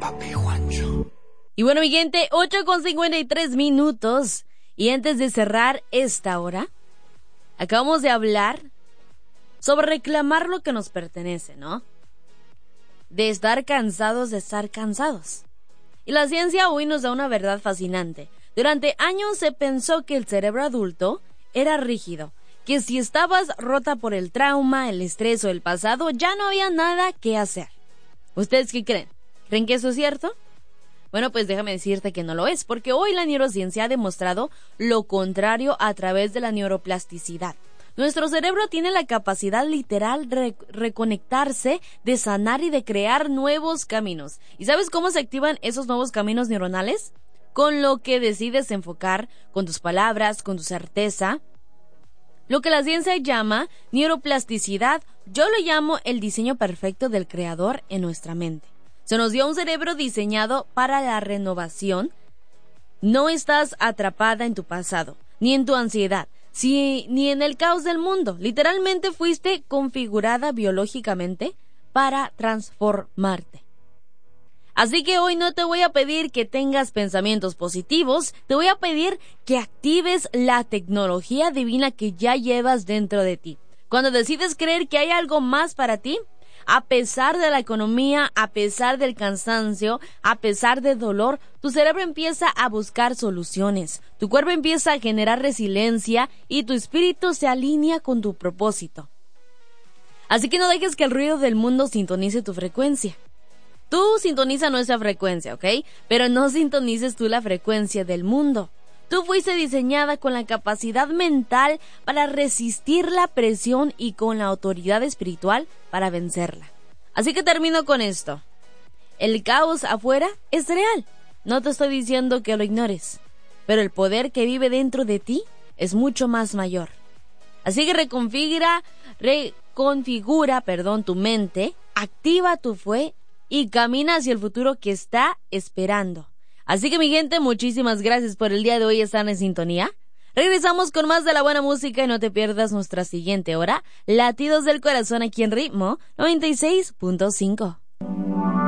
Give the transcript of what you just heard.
Papi Juancho. Y bueno, mi gente, 8:53. Y antes de cerrar esta hora, acabamos de hablar sobre reclamar lo que nos pertenece, ¿no? De estar cansados de estar cansados. Y la ciencia hoy nos da una verdad fascinante. Durante años se pensó que el cerebro adulto era rígido, que si estabas rota por el trauma, el estrés o el pasado, ya no había nada que hacer. ¿Ustedes qué creen? ¿Creen que eso es cierto? Bueno, pues déjame decirte que no lo es, porque hoy la neurociencia ha demostrado lo contrario a través de la neuroplasticidad. Nuestro cerebro tiene la capacidad literal de reconectarse, de sanar y de crear nuevos caminos. ¿Y sabes cómo se activan esos nuevos caminos neuronales? Con lo que decides enfocar, con tus palabras, con tu certeza. Lo que la ciencia llama neuroplasticidad, yo lo llamo el diseño perfecto del creador en nuestra mente. Se nos dio un cerebro diseñado para la renovación. No estás atrapada en tu pasado, ni en tu ansiedad, ni en el caos del mundo. Literalmente fuiste configurada biológicamente para transformarte. Así que hoy no te voy a pedir que tengas pensamientos positivos, te voy a pedir que actives la tecnología divina que ya llevas dentro de ti. Cuando decides creer que hay algo más para ti, a pesar de la economía, a pesar del cansancio, a pesar del dolor, tu cerebro empieza a buscar soluciones, tu cuerpo empieza a generar resiliencia y tu espíritu se alinea con tu propósito. Así que no dejes que el ruido del mundo sintonice tu frecuencia. Tú sintoniza nuestra frecuencia, ¿ok? Pero no sintonices tú la frecuencia del mundo. Tú fuiste diseñada con la capacidad mental para resistir la presión y con la autoridad espiritual para vencerla. Así que termino con esto. El caos afuera es real. No te estoy diciendo que lo ignores, pero el poder que vive dentro de ti es mucho más mayor. Así que reconfigura tu mente, activa tu fe y camina hacia el futuro que está esperando. Así que mi gente, muchísimas gracias por el día de hoy estar en sintonía. Regresamos con más de la buena música y no te pierdas nuestra siguiente hora, Latidos del Corazón aquí en Ritmo 96.5.